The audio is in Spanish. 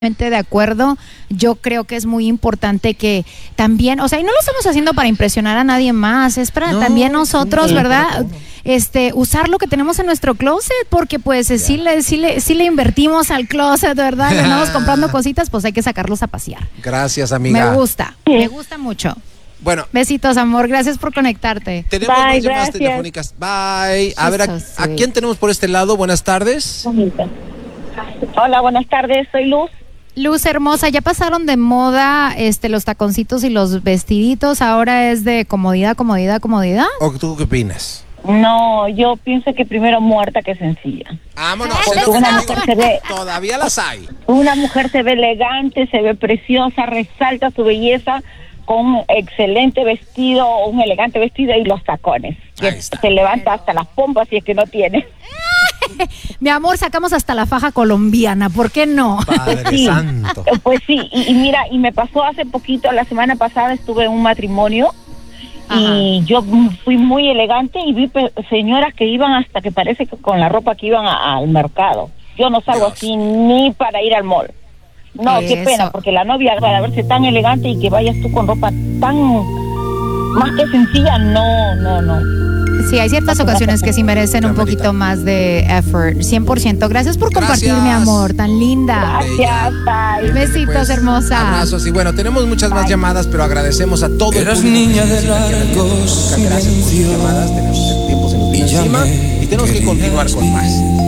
De acuerdo, yo creo que es muy importante que también, o sea, y no lo estamos haciendo para impresionar a nadie más, es para también nosotros, ¿verdad? Usar lo que tenemos en nuestro closet, porque pues sí le invertimos al closet, ¿verdad? Le andamos comprando cositas, pues hay que sacarlos a pasear. Gracias, amiga. Me gusta mucho. Bueno. Besitos, amor, gracias por conectarte. Tenemos más llamadas telefónicas. Bye. A ver, ¿a quién tenemos por este lado? Buenas tardes. Hola, buenas tardes, soy Luz. Luz hermosa, ya pasaron de moda los taconcitos y los vestiditos, ahora es de comodidad. ¿O tú qué opinas? No, yo pienso que primero muerta que sencilla. Vámonos. Todavía las hay. Una mujer se ve elegante, se ve preciosa, resalta su belleza con un excelente vestido, un elegante vestido y los tacones. Que se levanta hasta las pompas si es que no tiene. Mi amor, sacamos hasta la faja colombiana, ¿por qué no? Padre santo. Pues sí, y mira, y me pasó hace poquito, la semana pasada estuve en un matrimonio. Ajá. Y yo fui muy elegante y vi señoras que iban hasta que parece que con la ropa que iban al mercado. Yo no salgo así ni para ir al mall. No, qué pena, porque la novia va a verse tan elegante y que vayas tú con ropa tan más que sencilla, no. Sí, hay ciertas ocasiones que sí merecen un poquito más de effort, 100%. Gracias por compartir, mi amor, tan linda. Gracias, bye. Besitos, pues, hermosa. Abrazos. Y bueno, tenemos muchas más llamadas, pero agradecemos a todos. Eras niña de largos gracias por sus llamadas, tenemos el tiempo se nos viene encima y tenemos que continuar con más.